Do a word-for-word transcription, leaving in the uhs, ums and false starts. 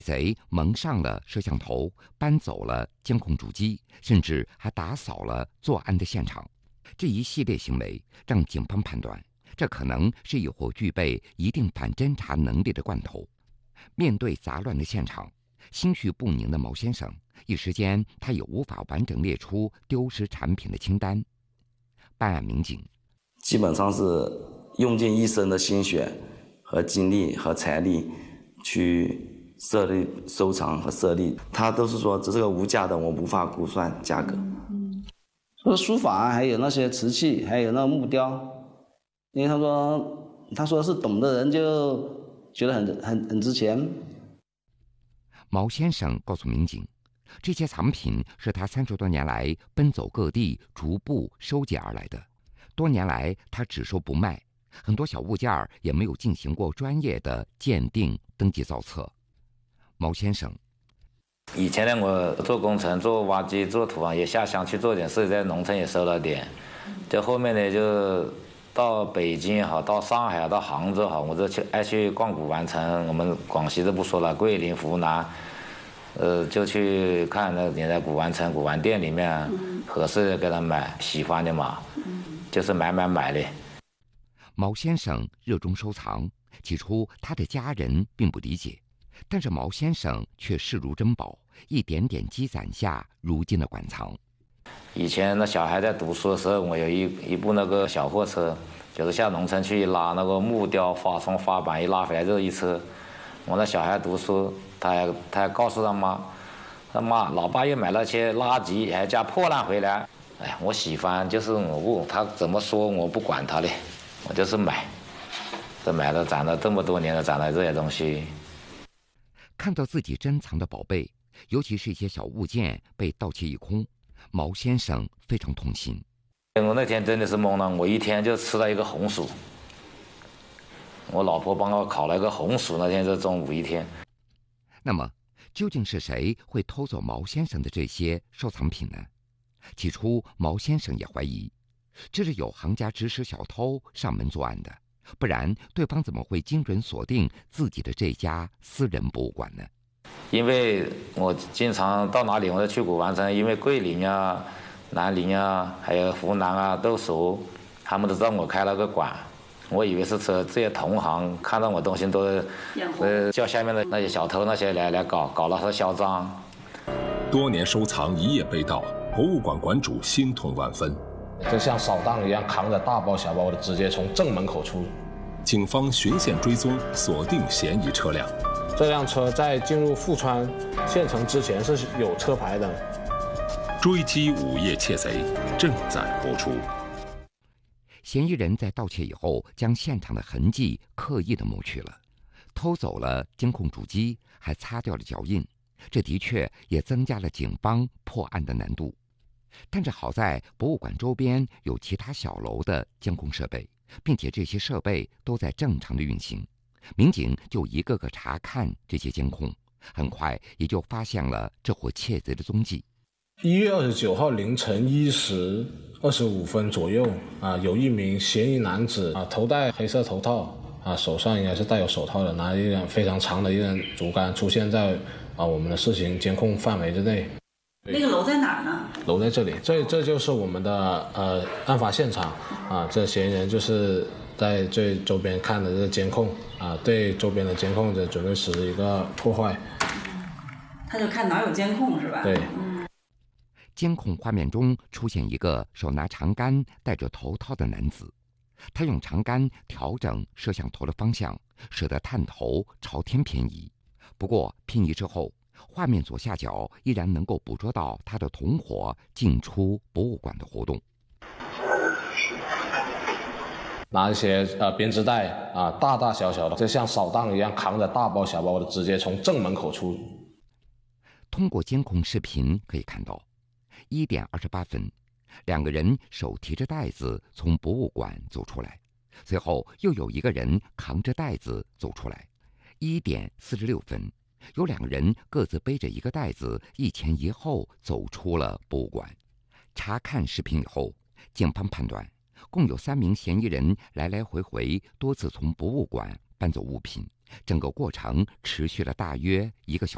贼蒙上了摄像头，搬走了监控主机，甚至还打扫了作案的现场。这一系列行为让警方判断，这可能是一伙具备一定反侦查能力的惯头。面对杂乱的现场，心绪不宁的毛先生一时间他也无法完整列出丢失产品的清单。办案民警基本上是用尽一生的心血和精力和财力去设立收藏和设立，他都是说这是个无价的，我无法估算价格。 说书法还有那些瓷器，还有那木雕，因为他说他说是懂的人就觉得很很很值钱。 毛先生告诉民警，这些藏品是他三十多年来奔走各地逐步收集而来的。多年来他只收不卖，很多小物件也没有进行过专业的鉴定登记造册。毛先生， 以前呢，我做工程、做挖机、做土房，也下乡去做点事，在农村也收了点。这后面呢，就到北京也好，到上海、到杭州好，我就去爱去逛古玩城。我们广西就不说了，桂林、湖南，呃，就去看那你在古玩城、古玩店里面合适的给他买，喜欢的嘛，就是买买买的。 毛先生热衷收藏，起初他的家人并不理解，但是毛先生却视如珍宝，一点点积攒下如今的馆藏。 以前那小孩在读书的时候，我有一一部那个小货车，就是下农村去拉那个木雕，发从发板一拉回来就是一车。我那小孩读书，他还他还告诉他妈，他妈老爸又买了些垃圾，还加破烂回来。哎呀，我喜欢，就是我不他怎么说我不管他的，我就是买。这买了攒了这么多年了，攒了这些东西。 看到自己珍藏的宝贝，尤其是一些小物件被盗窃一空，毛先生非常痛心。 我那天真的是懵了，我一天就吃了一个红薯。我老婆帮我烤了一个红薯，那天是中午一天。 那么，究竟是谁会偷走毛先生的这些收藏品呢？起初，毛先生也怀疑，这是有行家指使小偷上门作案的，不然对方怎么会精准锁定自己的这家私人博物馆呢？ 因为我经常到哪里我都去古玩城，因为桂林啊、南宁啊，还有湖南啊都熟，他们都知道我开了个馆。我以为是这这些同行看到我东西都呃叫下面的那些小偷那些来来搞，搞了他嚣张。 多年收藏一夜被盗，博物馆馆主心痛万分。 就像扫荡一样，扛着大包小包的直接从正门口出。 警方循线追踪，锁定嫌疑车辆。 这辆车在进入富川县城之前是有车牌的。 追击午夜窃贼正在播出。 嫌疑人在盗窃以后，将现场的痕迹刻意的抹去了，偷走了监控主机，还擦掉了脚印。这的确也增加了警方破案的难度。但是好在博物馆周边有其他小楼的监控设备，并且这些设备都在正常的运行，民警就一个个查看这些监控，很快也就发现了这伙窃贼的踪迹。 一月二十九号凌晨一时二十五分左右，啊，有一名嫌疑男子啊，头戴黑色头套，啊，手上应该是戴有手套的，拿一根非常长的一根竹竿，出现在啊我们的视频监控范围之内。 那个楼在哪儿呢？ 楼在这里，这这就是我们的呃案发现场啊。这嫌疑人就是在最周边看的这个监控啊，对周边的监控的准备实施一个破坏。 他就看哪儿有监控是吧？ 对。 嗯。 监控画面中出现一个手拿长杆、戴着头套的男子，他用长杆调整摄像头的方向，使得探头朝天偏移。不过偏移之后，画面左下角依然能够捕捉到他的同伙进出博物馆的活动。 拿一些呃编织袋啊，大大小小的，就像扫荡一样，扛着大包小包的，直接从正门口出。 通过监控视频可以看到，一点二十八分，两个人手提着袋子从博物馆走出来，随后又有一个人扛着袋子走出来。一点四十六分，有两个人各自背着一个袋子，一前一后走出了博物馆。查看视频以后，警方判断共有三名嫌疑人来来回回多次从博物馆搬走物品，整个过程持续了大约一个小